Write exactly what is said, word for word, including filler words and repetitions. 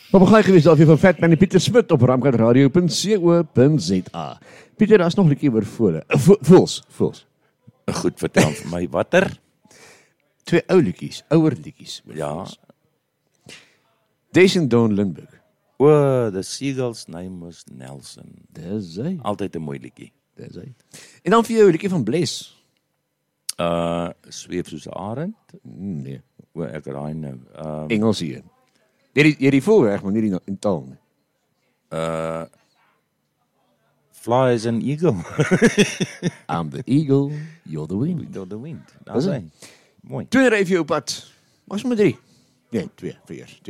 Papegaai gewees daar van Fatman en Pieter Smit op ramkat radio punt co punt za. Pieter, daar is nog liedjie oor voele. Voels, voels. Goed, vertel vir my, watter? Twee ou liedjies, ouer liedjies. Ja. Days and Dawn Lindbergh. O, the seagull's name was Nelson. Dis hy. Altyd 'n mooi liedjie. Dis hy. En dan vir jou 'n liedjie van Bless. Uh, Sweef soos 'n arend? Nee, O, ek raai nou. Um, Engels hier. Jy die jy die voorreg, maar nie die in taal nie. uh, Fly as an eagle. I'm the eagle, you're the wind. Door the wind. Dis Daar hy. sy. Mooi. Twee ry vir jou op pad. Was maar drie. Nee, twee, vier.